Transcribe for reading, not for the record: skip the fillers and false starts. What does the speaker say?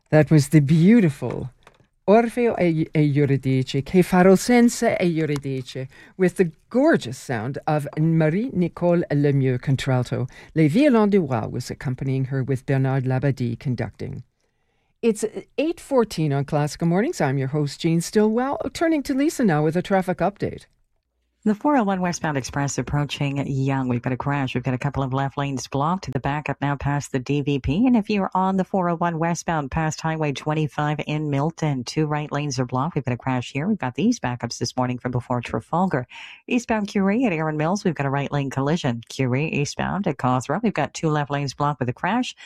That was the beautiful Orfeo e Eurydice, che farò senza e Eurydice, with the gorgeous sound of Marie-Nicole Lemieux contralto. Les Violons du Roi was accompanying her with Bernard Labadie conducting. It's 8:14 on Classical Mornings. I'm your host, Jean Stillwell. Turning to Lisa now with a traffic update. The 401 westbound express approaching Yonge. We've got a crash. We've got a couple of left lanes blocked. The backup now past the DVP. And if you're on the 401 westbound past Highway 25 in Milton, 2 right lanes are blocked. We've got a crash here. We've got these backups this morning from before Trafalgar. Eastbound Curie at Erin Mills, we've got a right lane collision. Curie eastbound at Cawthra, we've got 2 left lanes blocked with a crash.